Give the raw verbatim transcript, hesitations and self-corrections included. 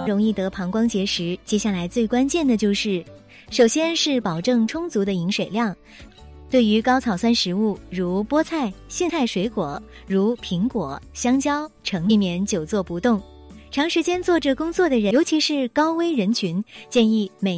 容易得膀胱结石。接下来最关键的就是，首先是保证充足的饮水量。对于高草酸食物，如菠菜、苋菜水果，如苹果、香蕉，呈避免久坐不动。长时间坐着工作的人，尤其是高危人群，建议每